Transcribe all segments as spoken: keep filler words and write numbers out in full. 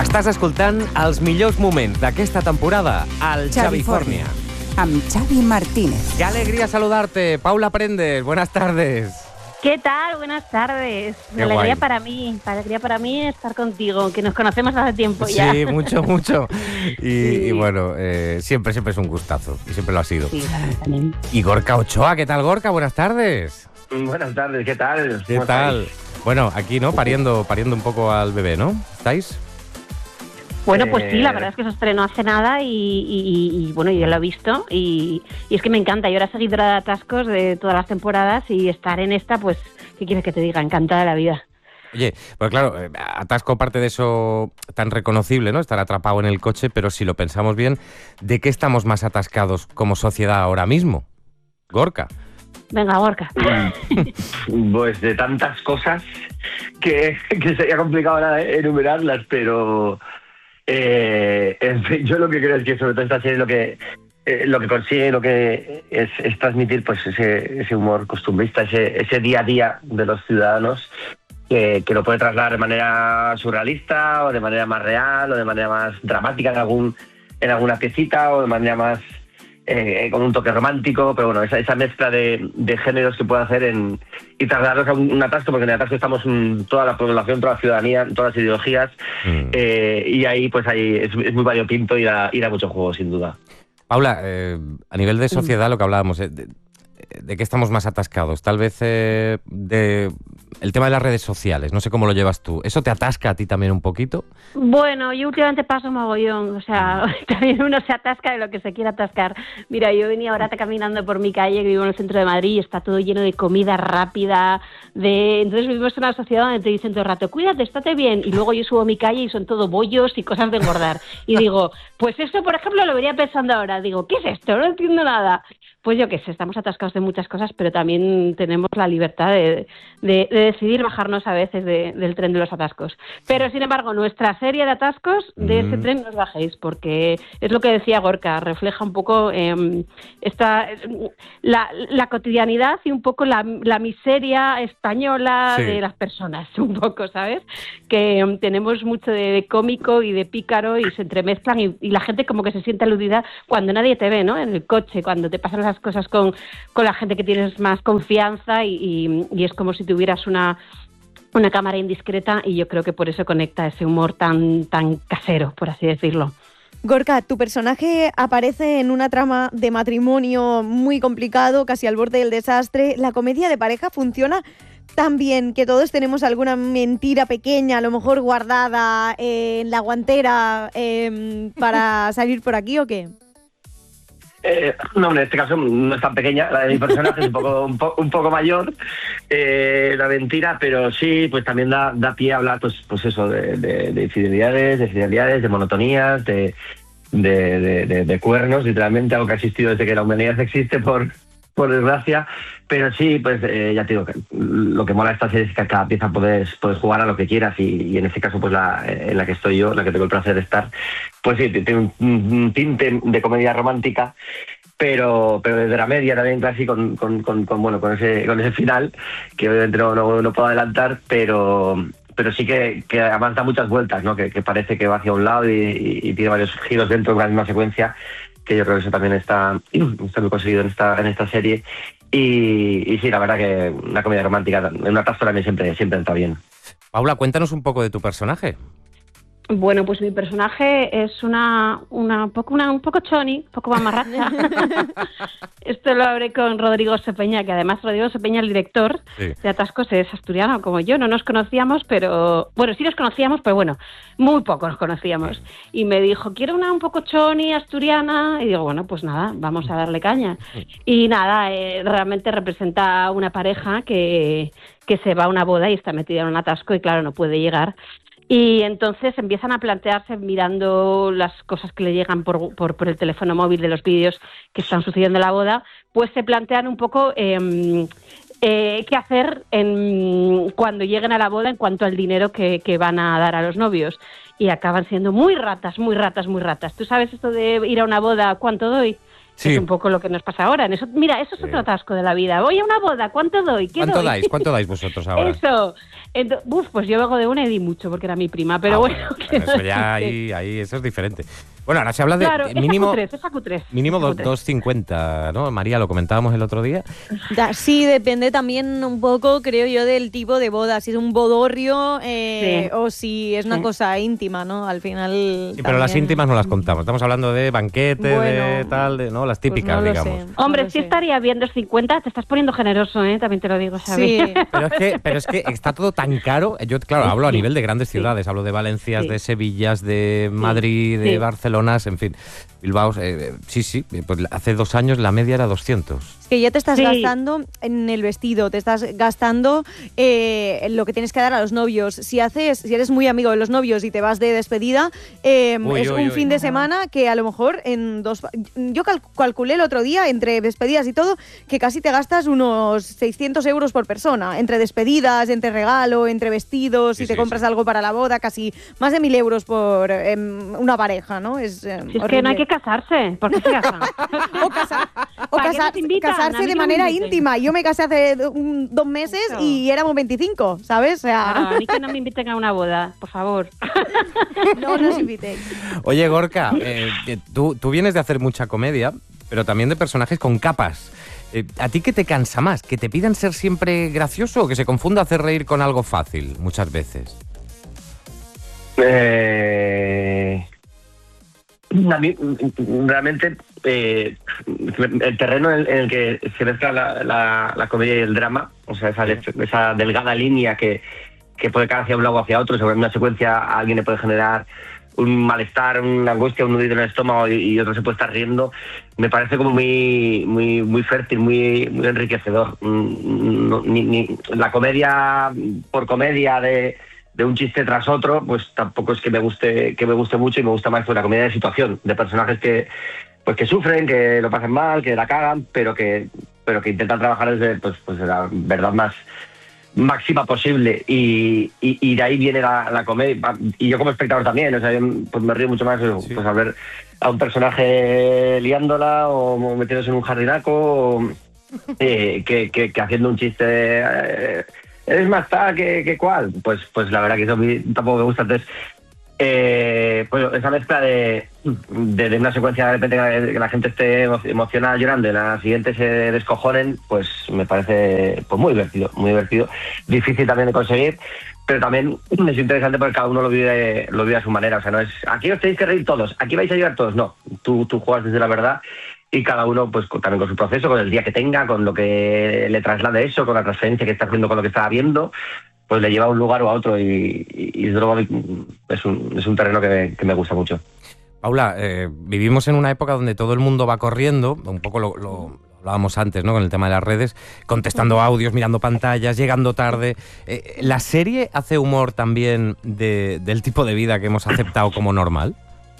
Estàs escoltant els millors moments d'aquesta temporada al Xavifornia. Amb Xavi Martínez. Qué alegría saludarte, Paula Prendes. Buenas tardes. ¿Qué tal? Buenas tardes. Qué alegría guay. para mí, alegría para mí estar contigo, que nos conocemos hace tiempo ya. Sí, mucho, mucho. Y, Sí. y bueno, eh, siempre, siempre es un gustazo. Y siempre lo ha sido. Sí, también. Y Gorka Ochoa, ¿qué tal, Gorka? Buenas tardes. Buenas tardes, ¿qué tal? ¿Qué ¿Cómo tal? estáis? Bueno, aquí, ¿no? Pariendo, pariendo un poco al bebé, ¿no? ¿Estáis? Bueno, pues sí, la Eh, verdad es que se estrenó hace nada y, y- y, bueno, yo lo he visto y, y es que me encanta. Yo era seguidora de Atascos de todas las temporadas y estar en esta, pues, ¿qué quieres que te diga? Encantada de la vida. Oye, pues claro, eh, Atasco parte de eso tan reconocible, ¿no? Estar atrapado en el coche, pero si lo pensamos bien, ¿de qué estamos más atascados como sociedad ahora mismo? Gorka. Venga, Gorka. Pues de tantas cosas que, que sería complicado ahora enumerarlas, pero eh, en fin, yo lo que creo es que sobre todo esta serie lo que eh, lo que consigue, lo que es, es transmitir pues ese, ese humor costumbrista, ese, ese día a día de los ciudadanos que, que lo puede trasladar de manera surrealista o de manera más real o de manera más dramática en algún en alguna piecita o de manera más eh, con un toque romántico, pero bueno, esa, esa mezcla de, de géneros que puede hacer en, y trasladarlos a un, un atasco, porque en el atasco estamos mm, toda la población, toda la ciudadanía, todas las ideologías, Mm. eh, y ahí pues ahí es, es muy variopinto y da, y da mucho juego, sin duda. Paula, eh, a nivel de sociedad, lo que hablábamos, eh, de, de qué estamos más atascados? Tal vez eh, de el tema de las redes sociales, no sé cómo lo llevas tú. ¿Eso te atasca a ti también un poquito? Bueno, yo últimamente paso mogollón, o sea, también uno se atasca de lo que se quiera atascar. Mira, yo venía ahora caminando por mi calle, que vivo en el centro de Madrid, y está todo lleno de comida rápida, de entonces vivimos en una sociedad donde te dicen todo el rato, cuídate, estate bien, y luego yo subo a mi calle y son todo bollos y cosas de engordar. Y digo, pues eso, por ejemplo, lo venía pensando ahora, digo, ¿qué es esto? No entiendo nada. Pues yo qué sé, estamos atascados de muchas cosas, pero también tenemos la libertad de, de, de decidir bajarnos a veces de, del tren de los atascos. Pero, sin embargo, nuestra serie de atascos, de ese Mm. tren no os bajéis, porque es lo que decía Gorka, refleja un poco eh, esta, la, la cotidianidad y un poco la, la miseria española Sí. de las personas, un poco, ¿sabes? Que um, tenemos mucho de, de cómico y de pícaro y se entremezclan y, y la gente como que se siente aludida cuando nadie te ve, ¿no? En el coche, cuando te pasan las cosas con, con la gente que tienes más confianza y, y, y es como si tuvieras una, una cámara indiscreta y yo creo que por eso conecta ese humor tan, tan casero, por así decirlo. Gorka, tu personaje aparece en una trama de matrimonio muy complicado, casi al borde del desastre. ¿La comedia de pareja funciona tan bien que todos tenemos alguna mentira pequeña, a lo mejor guardada eh, en la guantera eh, para salir por aquí o qué? Eh, no, en este caso no es tan pequeña, la de mi personaje es un poco, un, po- un poco mayor, eh, la mentira, pero sí, pues también da, da pie a hablar, pues, pues eso, de, de, de infidelidades, de fidelidades, de monotonías, de, de, de, de, de cuernos, literalmente, algo que ha existido desde que la humanidad existe, por, por desgracia, pero sí, pues eh, ya te digo, que lo que mola de esta serie es que a cada pieza puedes, puedes jugar a lo que quieras y, y en este caso, pues la, en la que estoy yo, la que tengo el placer de estar, pues sí, tiene un, un tinte de comedia romántica, pero pero desde la media también casi con, con, con, con bueno con ese con ese final que obviamente no, no, no puedo adelantar, pero pero sí que, que además da muchas vueltas, ¿no? Que, que parece que va hacia un lado y, y, y tiene varios giros dentro de una misma secuencia, que yo creo que eso también está, está muy conseguido en esta en esta serie y, y sí, la verdad que una comedia romántica en una taza también siempre siempre está bien. Paula, cuéntanos un poco de tu personaje. Bueno, pues mi personaje es una, una, poco, una un poco choni, un poco mamarracha. Esto lo hablé con Rodrigo Sepeña, que además Rodrigo Sepeña, el director Sí. de Atascos, es asturiano como yo. No nos conocíamos, pero... Bueno, sí nos conocíamos, pero bueno, muy poco nos conocíamos. Y me dijo, quiero una un poco choni, asturiana. Y digo, bueno, pues nada, vamos a darle caña. Y nada, eh, realmente representa una pareja que, que se va a una boda y está metida en un atasco y claro, no puede llegar. Y entonces empiezan a plantearse, mirando las cosas que le llegan por, por, por el teléfono móvil de los vídeos que están sucediendo en la boda, pues se plantean un poco eh, eh, qué hacer en, cuando lleguen a la boda en cuanto al dinero que, que van a dar a los novios. Y acaban siendo muy ratas, muy ratas, muy ratas. ¿Tú sabes esto de ir a una boda, cuánto doy? Sí. Es un poco lo que nos pasa ahora. En eso, mira, eso es Sí. otro atasco de la vida. Voy a una boda, ¿cuánto doy? ¿Qué ¿Cuánto doy? dais? ¿Cuánto dais vosotros ahora? Eso. Ento- Uf, pues yo vengo de una y di mucho porque era mi prima, pero Ah, bueno. que eso no ya existe. ahí, ahí, eso es diferente. Bueno, ahora se habla de Claro, de esa mínimo, Q tres, esa Q tres, mínimo esa dos- Q tres. dos cincuenta, ¿no? María, lo comentábamos el otro día. Da- Sí, depende también un poco, creo yo, del tipo de boda. Si es un bodorrio eh, Sí. o si es una Sí. cosa íntima, ¿no? Al final. Sí, pero las también- íntimas no las contamos. Estamos hablando de banquete, de Bueno, tal, de, ¿no? Las pues típicas, no lo digamos. sé, Hombre, no lo sí sé. estaría bien dos cincuenta, te estás poniendo generoso, ¿eh? También te lo digo, Xavi. Sí. Pero es que, pero es que está todo tan caro. Yo, claro, hablo a Sí. nivel de grandes Sí. ciudades. Hablo de Valencias, Sí. de Sevillas, de Madrid, de Sí. Barcelona, en fin. Bilbao, eh, sí, sí. Pues hace dos años la media era doscientos. Es que ya te estás Sí. gastando en el vestido, te estás gastando eh, en lo que tienes que dar a los novios. Si haces, si eres muy amigo de los novios y te vas de despedida, eh, Uy, es uy, un uy. fin de semana que a lo mejor en dos... Yo cal- calculé el otro día, entre despedidas y todo, que casi te gastas unos seiscientos euros por persona. Entre despedidas, entre regalo, entre vestidos, Sí, si te sí, compras sí. algo para la boda, casi más de mil euros por em, una pareja, ¿no? Es, em, Si es que horrible. no hay que casarse, ¿por qué se casan? O, casa- o ¿Para qué casa- nos invitan? A casarse mí de que no me manera inviten. íntima. Yo me casé hace do- un- dos meses Claro. y éramos veinticinco, ¿sabes? O sea, Claro, a mí que no me inviten a una boda, por favor. no nos invitéis. Oye, Gorka, eh, que tú, tú vienes de hacer mucha comedia, pero también de personajes con capas. Eh, ¿A ti qué te cansa más? ¿Que te pidan ser siempre gracioso o que se confunda hacer reír con algo fácil muchas veces? Eh, a mí, mm, realmente, eh, el terreno en, en el que se mezcla la, la- la comedia y el drama, o sea, esa, esa delgada línea que, que puede caer hacia un lado o hacia otro, sobre una secuencia a alguien le puede generar un malestar, una angustia, un nudillo en el estómago y, y otro se puede estar riendo, me parece como muy muy muy fértil, muy, muy enriquecedor. Mm, no- ni- ni- la comedia por comedia de, de un chiste tras otro, pues tampoco es que me guste que me guste mucho, y me gusta más pues, la comedia de situación, de personajes que pues que sufren, que lo pasan mal, que la cagan, pero que pero que intentan trabajar desde pues, pues de la verdad más máxima posible, y, y, y de ahí viene la, la comedia, y yo como espectador también, o sea, yo pues me río mucho más Sí. pues al ver a un personaje liándola o metiéndose en un jardinaco o, eh, que, que, que haciendo un chiste eh, eres más tal que, que cual, pues pues la verdad que eso a mí tampoco me gusta. Entonces eh, pues esa mezcla de, de, de una secuencia de repente que la, que la gente esté emo- emocionada llorando y la siguiente se descojonen, pues me parece pues muy divertido, muy divertido, difícil también de conseguir, pero también es interesante porque cada uno lo vive lo vive a su manera. O sea, no es aquí os tenéis que reír todos, aquí vais a llorar todos, no, tú, tú juegas desde la verdad y cada uno pues con- también con su proceso, con el día que tenga, con lo que le traslade eso, con la transferencia que está haciendo con lo que está viendo, pues le lleva a un lugar o a otro, y, y, y desde luego a mí es un, es un terreno que me, que me gusta mucho. Paula, eh, vivimos en una época donde todo el mundo va corriendo, un poco lo, lo hablábamos antes, ¿no? Con el tema de las redes, contestando audios, mirando pantallas, llegando tarde. Eh, ¿La serie hace humor también de- del tipo de vida que hemos aceptado como normal?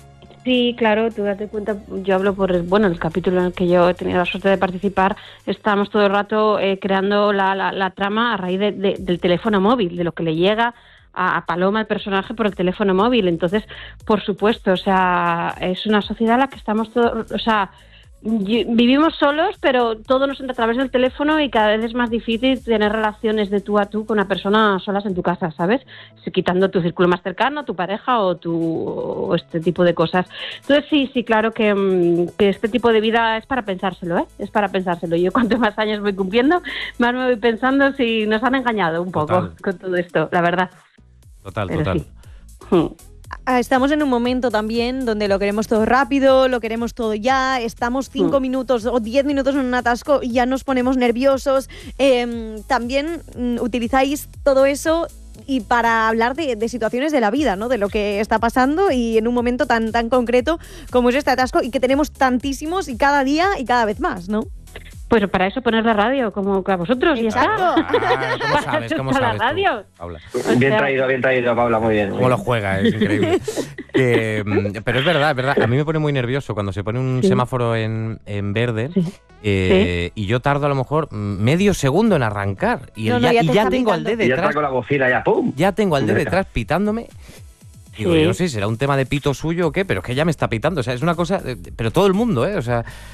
Sí, claro, tú date cuenta, yo hablo por el, bueno, el capítulo en el que yo he tenido la suerte de participar, estamos todo el rato eh, creando la, la, la trama a raíz de, de, del teléfono móvil, de lo que le llega a, a Paloma, el personaje, por el teléfono móvil. Entonces, por supuesto, o sea, es una sociedad en la que estamos todos, o sea, y- vivimos solos, pero todo nos entra a través del teléfono y cada vez es más difícil tener relaciones de tú a tú con una persona solas en tu casa, ¿sabes? Si, quitando tu círculo más cercano, tu pareja o, tu, o este tipo de cosas. Entonces sí, sí, claro que, mm, que este tipo de vida es para pensárselo, ¿eh? Es para pensárselo. Yo cuanto más años voy cumpliendo, más me voy pensando si nos han engañado un poco Total. con todo esto, la verdad. Total, Pero total. sí. Mm. Ah, Estamos en un momento también donde lo queremos todo rápido, lo queremos todo ya, estamos cinco Mm. minutos o diez minutos en un atasco y ya nos ponemos nerviosos. Eh, también mm, utilizáis todo eso y para hablar de, de situaciones de la vida, ¿no? De lo que está pasando y en un momento tan, tan concreto como es este atasco y que tenemos tantísimos y cada día y cada vez más, ¿no? Pues para eso poner la radio, como a vosotros, y ya Exacto. está. Ah, ¿cómo sabes? ¿Cómo Para sabes la tú, radio. Paula? O Bien sea- traído, bien traído, Paula, muy bien. muy ¿Cómo lo bien. juega? Es increíble. Que, mm, pero es verdad, es verdad. A mí me pone muy nervioso cuando se pone un Sí. semáforo en, en verde Sí. eh, y yo tardo a lo mejor mm, medio segundo en arrancar. Y, No, el no, ya, ya y te ya está tengo al pitando. de Y ya está detrás. con la bocina ya, ¡pum! Ya tengo al de Deja. detrás pitándome. Digo, Sí. yo no sé, será un tema de pito suyo o qué, pero es que ya me está pitando. O sea, es una cosa. de- Pero todo el mundo, ¿eh? O sea.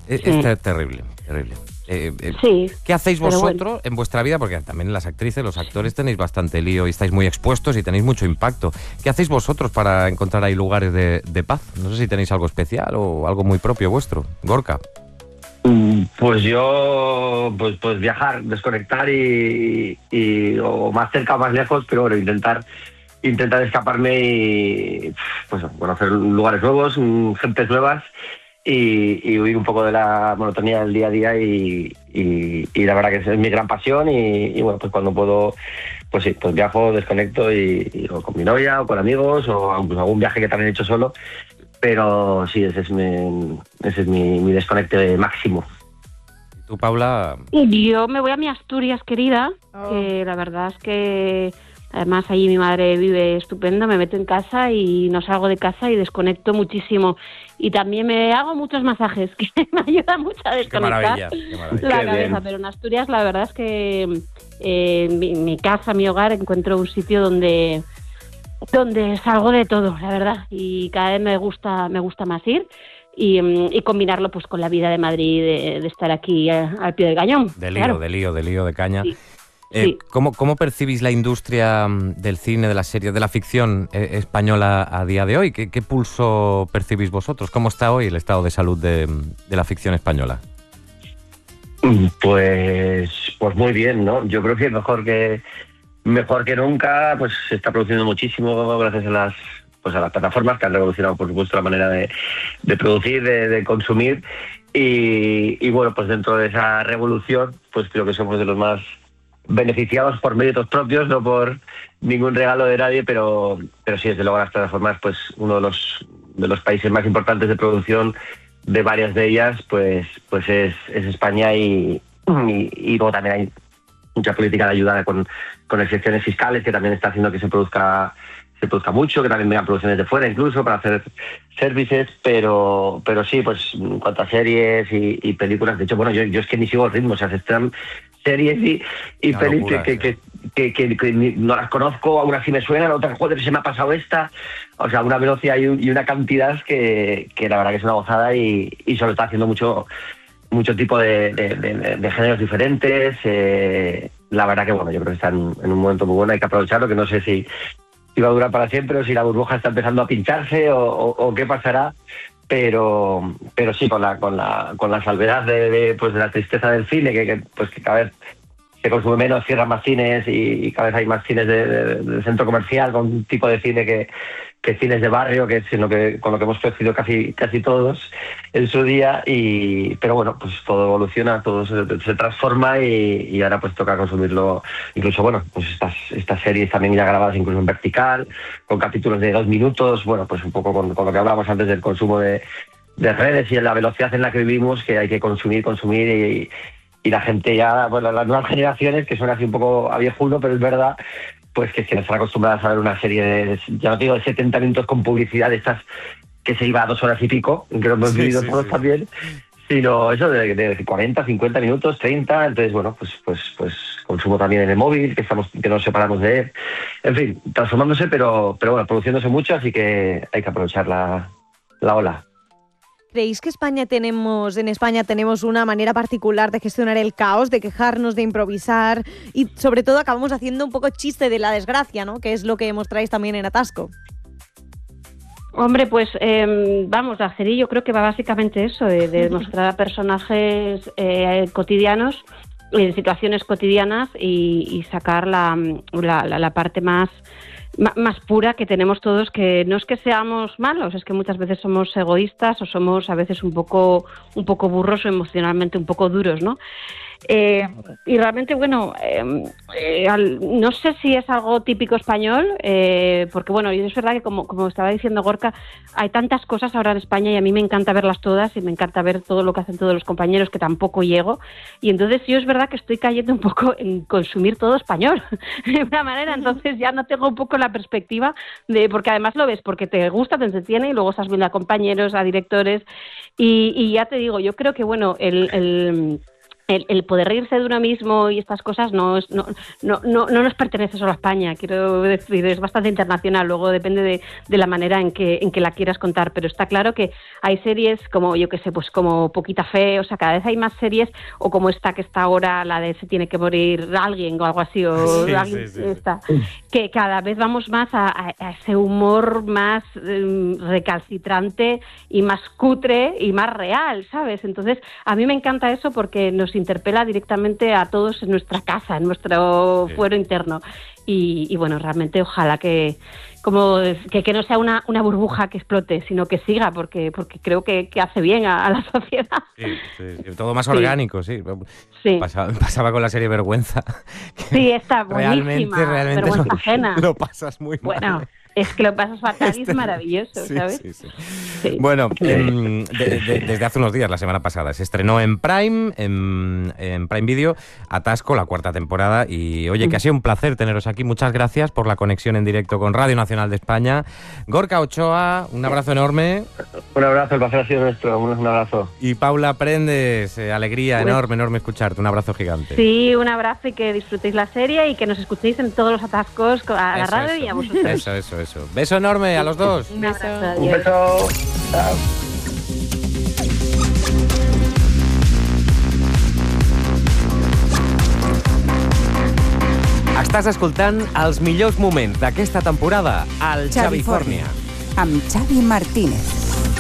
Es, Sí. es terrible, terrible. Eh, eh, Sí, ¿Qué hacéis pero vosotros bueno. en vuestra vida? Porque también las actrices, los actores tenéis bastante lío y estáis muy expuestos y tenéis mucho impacto. ¿Qué hacéis vosotros para encontrar ahí lugares de, de paz? No sé si tenéis algo especial o algo muy propio vuestro. Gorka. Mm, Pues yo, pues, pues viajar, desconectar y, y o más cerca o más lejos, pero bueno, intentar intentar escaparme y pues conocer lugares nuevos, mm, gentes nuevas y, y huir un poco de la monotonía del día a día y, y, y la verdad que esa es mi gran pasión y, y bueno, pues cuando puedo, pues sí, pues viajo, desconecto y, y o con mi novia o con amigos o pues algún viaje que también he hecho solo, pero sí, ese es mi, ese es mi, mi desconecte máximo. ¿Y tú, Paula? Yo me voy a mi Asturias querida, Oh. que la verdad es que además allí mi madre vive estupendo, me meto en casa y no salgo de casa y desconecto muchísimo. Y también me hago muchos masajes, que me ayuda mucho a Qué desconectar maravilla, qué maravilla. la Qué cabeza. bien. Pero en Asturias la verdad es que eh, en mi, mi casa, mi hogar, encuentro un sitio donde donde salgo de todo, la verdad, y cada vez me gusta me gusta más ir y, mm, y combinarlo pues con la vida de Madrid, de, de estar aquí eh, al pie del cañón. De lío, claro. de lío, de lío, de caña. Sí. Eh, Sí. ¿cómo, ¿Cómo percibís la industria mm, del cine, de las series, de la ficción eh, española a día de hoy? ¿Qué, ¿Qué pulso percibís vosotros? ¿Cómo está hoy el estado de salud de, de la ficción española? Pues, pues muy bien, ¿no? Yo creo que mejor que mejor que nunca, pues se está produciendo muchísimo gracias a las pues a las plataformas que han revolucionado, por supuesto, la manera de, de producir, de, de consumir y, y bueno, pues dentro de esa revolución, pues creo que somos de los más beneficiados por méritos propios, no por ningún regalo de nadie, pero pero sí, desde luego las plataformas, pues uno de los de los países más importantes de producción de varias de ellas, pues pues es, es España y, y, y luego también hay mucha política de ayuda con, con excepciones fiscales que también está haciendo que se produzca se produzca mucho, que también vengan producciones de fuera incluso para hacer services, pero pero sí, pues en cuanto a series y, y películas, de hecho, bueno, yo, yo es que ni sigo el ritmo, o sea, se están series y, y Una pelis locura, que, sí. que, que, que, que ni- no las conozco, algunas sí me suenan, otras, joder, se me ha pasado esta, o sea, una velocidad y, un- y una cantidad que, que la verdad que es una gozada y, y se lo está haciendo mucho mucho tipo de, de, de, de géneros diferentes. Eh, la verdad que, bueno, yo creo que están en un momento muy bueno, hay que aprovecharlo, que no sé si, si va a durar para siempre o si la burbuja está empezando a pincharse o, o, o qué pasará, pero pero sí, con la con la, con la salvedad de, de, pues, de la tristeza del cine, que, que, pues, que cada vez se consume menos, cierran más cines y, y cada vez hay más cines de, de, del centro comercial, con un tipo de cine que, que cines de barrio, que es lo que, con lo que hemos crecido casi casi todos en su día, y pero bueno, pues todo evoluciona, todo se, se transforma y, y ahora pues toca consumirlo, incluso bueno, pues estas, estas series también ya grabadas incluso en vertical, con capítulos de dos minutos, bueno, pues un poco con, con lo que hablábamos antes del consumo de, de redes y en la velocidad en la que vivimos, que hay que consumir, consumir y, y la gente ya, bueno, las nuevas generaciones, que suena así un poco a viejuno, pero es verdad, pues que, que no están acostumbradas a ver una serie de, ya no te digo de setenta minutos con publicidad, de estas que se iba a dos horas y pico, que lo hemos Sí, vivido sí, todos sí. también, sino eso de, de cuarenta, cincuenta minutos, treinta, entonces bueno, pues pues pues consumo también en el móvil, que estamos que no nos separamos de él, en fin, transformándose, pero pero bueno, produciéndose mucho, así que hay que aprovechar la, la ola. ¿Creéis que España tenemos, en España tenemos una manera particular de gestionar el caos, de quejarnos, de improvisar y sobre todo acabamos haciendo un poco chiste de la desgracia, ¿no? Que es lo que mostráis también en Atasco. Hombre, pues eh, vamos, la serie yo creo que va básicamente eso, de, de mostrar a personajes eh, cotidianos, en situaciones cotidianas y, y sacar la, la, la, la parte más, ma- más pura que tenemos todos, que no es que seamos malos, es que muchas veces somos egoístas o somos a veces un poco, un poco burros o emocionalmente un poco duros, ¿no? Eh, y realmente, bueno, eh, eh, al, no sé si es algo típico español, eh, porque bueno, es verdad que como, como estaba diciendo Gorka, hay tantas cosas ahora en España y a mí me encanta verlas todas y me encanta ver todo lo que hacen todos los compañeros, que tampoco llego, y entonces yo es verdad que estoy cayendo un poco en consumir todo español de una manera, entonces ya no tengo un poco la perspectiva de, porque además lo ves porque te gusta, te entretiene y luego estás viendo a compañeros, a directores y, y ya te digo, yo creo que bueno, el... el El, el poder reírse de uno mismo y estas cosas no, es, no, no, no, no nos pertenece solo a España, quiero decir, es bastante internacional, luego depende de, de la manera en que, en que la quieras contar, pero está claro que hay series como, yo qué sé, pues como Poquita Fe, o sea, cada vez hay más series, o como esta que está ahora, la de Se tiene que morir alguien o algo así, o sí, alguien, sí, sí. Esta, que cada vez vamos más a, a, a ese humor más eh, recalcitrante y más cutre y más real, ¿sabes? Entonces, a mí me encanta eso porque nos interpela directamente a todos en nuestra casa, en nuestro sí. fuero interno. Y, y bueno, realmente ojalá que como que, que no sea una, una burbuja que explote, sino que siga, porque porque creo que, que hace bien a, a la sociedad. Sí, sí, sí, todo más Sí. orgánico, sí. Sí. Pasaba, pasaba con la serie Vergüenza. Sí, está buenísima. Realmente, realmente vergüenza lo, ajena. lo pasas muy mal. Bueno, es que lo pasas fatal y es maravilloso, Sí, ¿sabes? sí, sí. Sí. Bueno, em, de- de- desde hace unos días, la semana pasada, se estrenó en Prime, en, en Prime Video, Atasco, la cuarta temporada. Y oye, que ha sido un placer teneros aquí. Muchas gracias por la conexión en directo con Radio Nacional de España. Gorka Ochoa, un abrazo enorme. Un abrazo, el placer ha sido nuestro. Un, un abrazo. Y Paula Prendes, eh, alegría Pues- enorme, enorme escucharte. Un abrazo gigante. Sí, un abrazo y que disfrutéis la serie y que nos escuchéis en todos los atascos a la Eso, radio eso. y a vosotros. Eso, eso, eso. Beso enorme a los dos. Un abrazo, Un adiós. beso. Chao. Estàs escoltant els millors moments d'aquesta temporada al Xavi Xavifòrnia. Amb Xavi Martínez.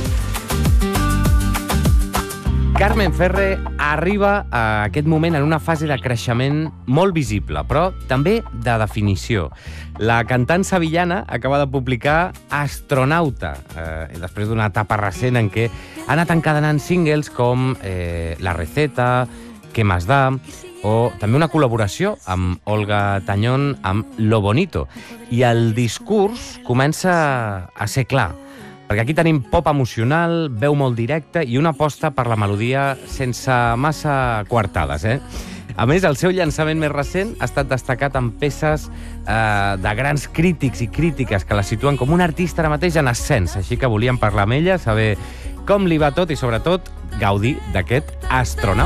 Carmen Ferrer arriba a aquest moment en una fase de creixement molt visible, però també de definició. La cantant sevillana acaba de publicar Astronauta, eh, després d'una etapa recent en què ha anat encadenant singles com eh, La Receta, ¿Qué más da?, o també una col·laboració amb Olga Tañón amb Lo Bonito. I el discurs comença a ser clar, perquè aquí tenim pop emocional, veu molt directa i una aposta per la melodia sense massa coartades, eh? A més, el seu llançament més recent ha estat destacat amb peces eh, de grans crítics i crítiques que la situen com un artista ara mateix en ascens, així que volíem parlar amb ella, saber com li va tot i, sobretot, gaudir d'aquest astronauta.